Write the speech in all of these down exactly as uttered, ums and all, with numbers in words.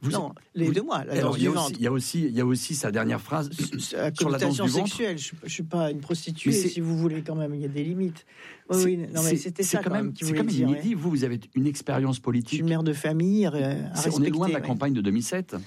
Vous, non, les vous, deux mois. La alors, danse il, y du a aussi, ventre. il y a aussi, il y a aussi sa dernière phrase La sur la danse du ventre. sexuelle. Je ne suis pas une prostituée, si vous voulez quand même. Il y a des limites. Oui, c'est, oui, non, mais c'était ça quand même. qu'il c'est voulait quand même dire. inédit. Ouais. Vous, vous avez une expérience politique. Je suis une mère de famille. Euh, à on est loin de la ouais. campagne de deux mille sept.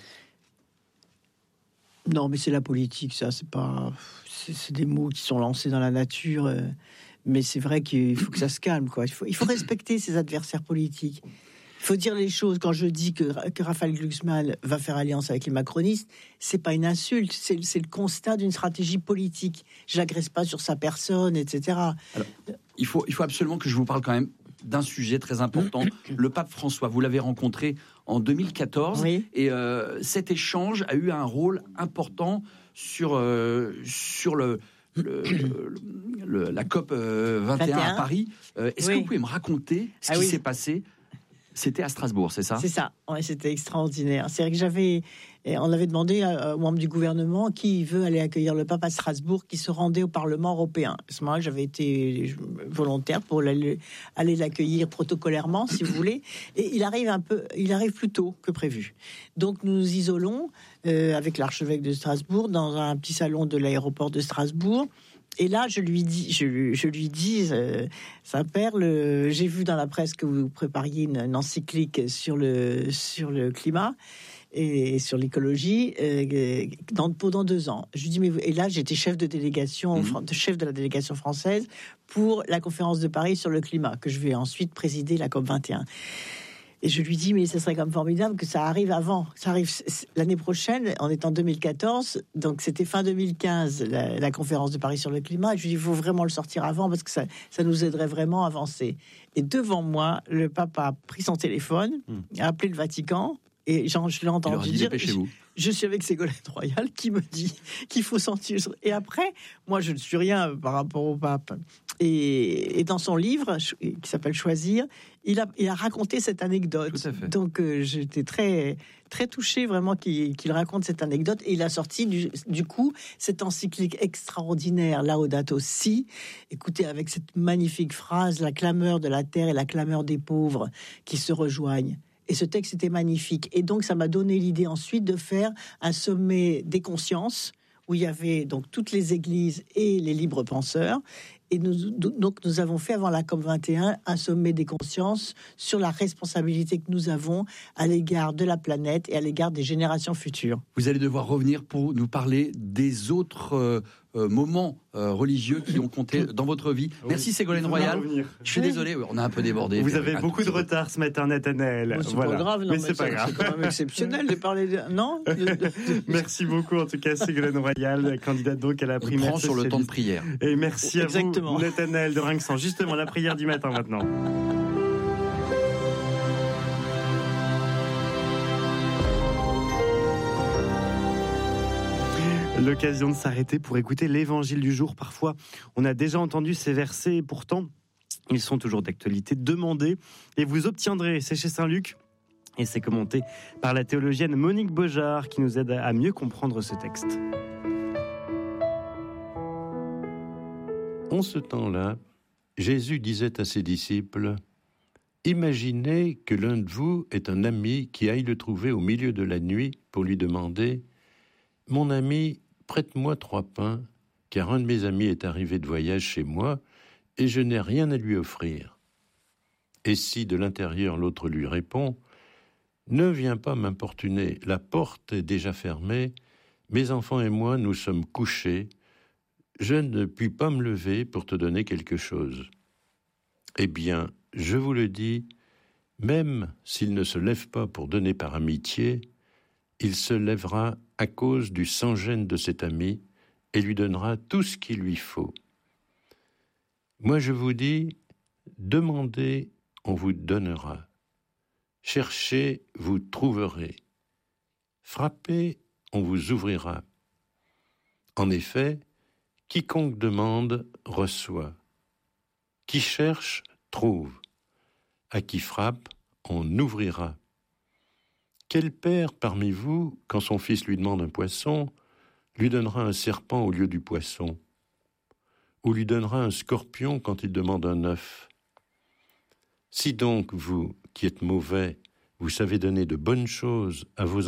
Non, mais c'est la politique, ça. C'est pas. C'est, c'est des mots qui sont lancés dans la nature. Euh, mais c'est vrai qu'il faut que ça se calme, quoi. Il faut, il faut respecter ses adversaires politiques. Il faut dire les choses. Quand je dis que, que Raphaël Glucksmann va faire alliance avec les macronistes, c'est pas une insulte, c'est, c'est le constat d'une stratégie politique. Je l'agresse pas sur sa personne, et cetera. Alors, il faut, il faut absolument que je vous parle quand même d'un sujet très important. Le pape François, vous l'avez rencontré en deux mille quatorze, oui. et euh, cet échange a eu un rôle important sur, euh, sur le... Le, le, le, la COP euh, vingt et un, vingt et un à Paris. Euh, est-ce oui. que vous pouvez me raconter ce ah qui oui. s'est passé ? C'était à Strasbourg, c'est ça ? C'est ça, ouais, c'était extraordinaire. C'est vrai que j'avais, on avait demandé aux membres du gouvernement qui veut aller accueillir le pape à Strasbourg, qui se rendait au Parlement européen. À ce moment-là, j'avais été volontaire pour aller, aller l'accueillir protocolairement, si vous voulez. Et il arrive un peu, il arrive plus tôt que prévu. Donc nous nous isolons euh, avec l'archevêque de Strasbourg dans un petit salon de l'aéroport de Strasbourg. Et là, je lui dis, je, lui, je lui dis, euh, Saint-Père, le, j'ai vu dans la presse que vous prépariez une, une encyclique sur le sur le climat et sur l'écologie euh, dans, pendant deux ans. Je lui dis, mais et là, j'étais chef de délégation, mmh. chef de la délégation française pour la conférence de Paris sur le climat, que je vais ensuite présider la COP vingt et un. Et je lui dis, mais ce serait quand même formidable que ça arrive avant. Ça arrive l'année prochaine, on est en deux mille quatorze, donc c'était fin deux mille quinze, la, la conférence de Paris sur le climat. Et je lui dis, il faut vraiment le sortir avant, parce que ça, ça nous aiderait vraiment à avancer. Et devant moi, le pape a pris son téléphone, hum. a appelé le Vatican, et genre, je l'ai entendu dire, je, je suis avec Ségolène Royal qui me dit qu'il faut sortir. Et après, moi, je ne suis rien par rapport au pape. Et, et dans son livre, qui s'appelle Choisir, il a, il a raconté cette anecdote. Donc, euh, j'étais très, très touchée vraiment qu'il, qu'il raconte cette anecdote. Et il a sorti, du, du coup, cette encyclique extraordinaire, Laudato Si. Écoutez, avec cette magnifique phrase, la clameur de la terre et la clameur des pauvres qui se rejoignent. Et ce texte était magnifique. Et donc, ça m'a donné l'idée ensuite de faire un sommet des consciences où il y avait donc toutes les églises et les libres penseurs. Et nous, donc, nous avons fait avant la COP vingt et un un sommet des consciences sur la responsabilité que nous avons à l'égard de la planète et à l'égard des générations futures. Vous allez devoir revenir pour nous parler des autres euh, euh, moments euh, religieux qui ont compté dans votre vie. Oui. Merci Ségolène Royal. Je suis désolé, on a un peu débordé. Vous avez beaucoup de retard ce matin, Nathanaël. Bon, c'est voilà. pas grave, non, mais, mais c'est ça, pas grave. C'est quand même exceptionnel de parler de... Non de, de, de... Merci beaucoup, en tout cas, Ségolène Royal, candidate donc à la primaire. On prend sur le temps de prière. Et merci Exactement. à vous, Nathanaël de Rinxan. Justement, la prière du matin maintenant. L'occasion de s'arrêter pour écouter l'évangile du jour. Parfois, on a déjà entendu ces versets et pourtant, ils sont toujours d'actualité. Demandez et vous obtiendrez. C'est chez Saint-Luc et c'est commenté par la théologienne Monique Beaujard qui nous aide à mieux comprendre ce texte. En ce temps-là, Jésus disait à ses disciples : « Imaginez que l'un de vous est un ami qui aille le trouver au milieu de la nuit pour lui demander : « Mon ami, prête-moi trois pains, car un de mes amis est arrivé de voyage chez moi et je n'ai rien à lui offrir. » Et si de l'intérieur l'autre lui répond : « Ne viens pas m'importuner, la porte est déjà fermée, mes enfants et moi nous sommes couchés, je ne puis pas me lever pour te donner quelque chose. » Eh bien, je vous le dis, même s'il ne se lève pas pour donner par amitié, il se lèvera à cause du sans-gêne de cet ami et lui donnera tout ce qu'il lui faut. Moi je vous dis, demandez, on vous donnera. Cherchez, vous trouverez. Frappez, on vous ouvrira. En effet, quiconque demande, reçoit. Qui cherche, trouve. À qui frappe, on ouvrira. Quel père parmi vous, quand son fils lui demande un poisson, lui donnera un serpent au lieu du poisson ? Ou lui donnera un scorpion quand il demande un œuf ? Si donc vous, qui êtes mauvais, vous savez donner de bonnes choses à vos